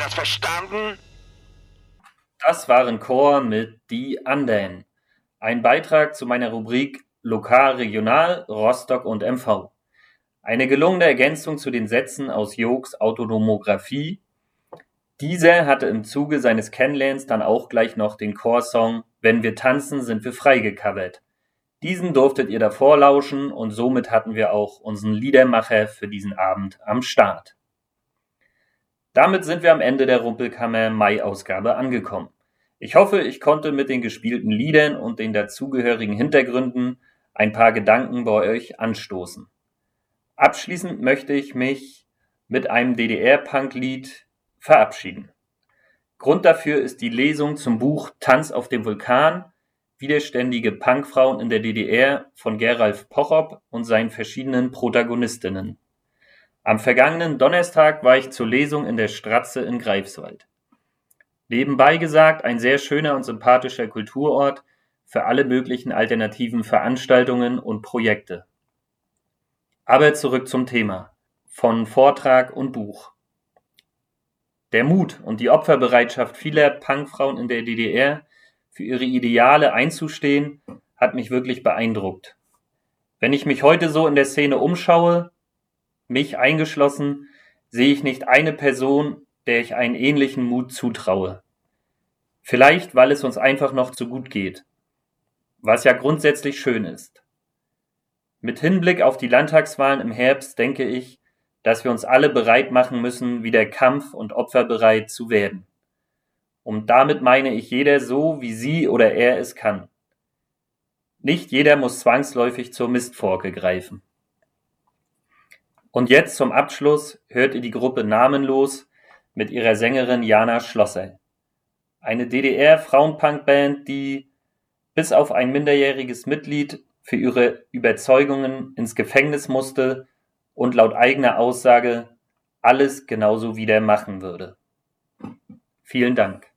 das verstanden? Das waren Chor mit Die Anden. Ein Beitrag zu meiner Rubrik Lokal, Regional, Rostock und MV. Eine gelungene Ergänzung zu den Sätzen aus Jooks Autonomographie. Dieser hatte im Zuge seines Kennenlernens dann auch gleich noch den Chorsong Wenn wir tanzen, sind wir frei gecovert. Diesen durftet ihr davor lauschen und somit hatten wir auch unseren Liedermacher für diesen Abend am Start. Damit sind wir am Ende der Rumpelkammer Mai-Ausgabe angekommen. Ich hoffe, ich konnte mit den gespielten Liedern und den dazugehörigen Hintergründen ein paar Gedanken bei euch anstoßen. Abschließend möchte ich mich mit einem DDR-Punk-Lied verabschieden. Grund dafür ist die Lesung zum Buch Tanz auf dem Vulkan, widerständige Punkfrauen in der DDR von Geralf Pochop und seinen verschiedenen Protagonistinnen. Am vergangenen Donnerstag war ich zur Lesung in der Stratze in Greifswald. Nebenbei gesagt, ein sehr schöner und sympathischer Kulturort für alle möglichen alternativen Veranstaltungen und Projekte. Aber zurück zum Thema von Vortrag und Buch. Der Mut und die Opferbereitschaft vieler Punkfrauen in der DDR, für ihre Ideale einzustehen, hat mich wirklich beeindruckt. Wenn ich mich heute so in der Szene umschaue, mich eingeschlossen, sehe ich nicht eine Person, der ich einen ähnlichen Mut zutraue. Vielleicht, weil es uns einfach noch zu gut geht, was ja grundsätzlich schön ist. Mit Hinblick auf die Landtagswahlen im Herbst denke ich, dass wir uns alle bereit machen müssen, wieder kampf- und opferbereit zu werden. Und damit meine ich jeder so, wie sie oder er es kann. Nicht jeder muss zwangsläufig zur Mistforke greifen. Und jetzt zum Abschluss hört ihr die Gruppe Namenlos mit ihrer Sängerin Jana Schlosser. Eine DDR-Frauenpunk-Band, die bis auf ein minderjähriges Mitglied für ihre Überzeugungen ins Gefängnis musste und laut eigener Aussage alles genauso wieder machen würde. Vielen Dank.